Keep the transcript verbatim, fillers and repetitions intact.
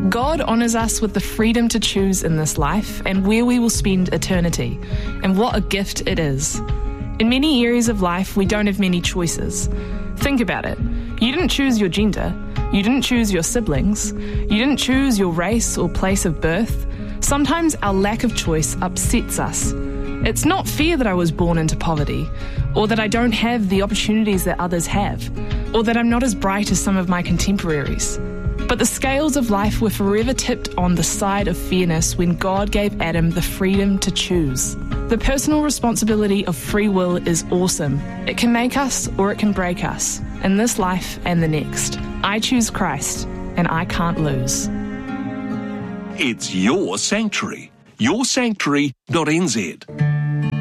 God honours us with the freedom to choose in this life and where we will spend eternity, and what a gift it is. In many areas of life, we don't have many choices. Think about it. You didn't choose your gender. You didn't choose your siblings. You didn't choose your race or place of birth. Sometimes our lack of choice upsets us. It's not fear that I was born into poverty, or that I don't have the opportunities that others have, or that I'm not as bright as some of my contemporaries. But the scales of life were forever tipped on the side of fairness when God gave Adam the freedom to choose. The personal responsibility of free will is awesome. It can make us or it can break us, in this life and the next. I choose Christ, and I can't lose. It's your sanctuary. your sanctuary dot n z